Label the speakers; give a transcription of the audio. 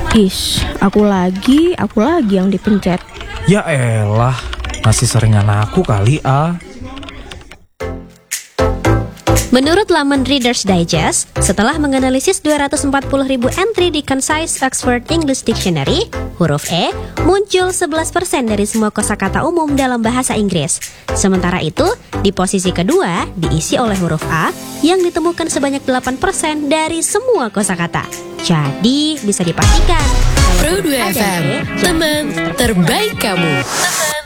Speaker 1: Aku lagi yang dipencet.
Speaker 2: Ya elah, masih seringan aku kali, A.
Speaker 3: Menurut laman Reader's Digest, setelah menganalisis 240.000 entry di Concise Oxford English Dictionary, huruf E muncul 11% dari semua kosakata umum dalam bahasa Inggris. Sementara itu, di posisi kedua diisi oleh huruf A yang ditemukan sebanyak 8% dari semua kosakata. Jadi, bisa dipastikan
Speaker 4: Pro 2 FM, teman terbaik kamu.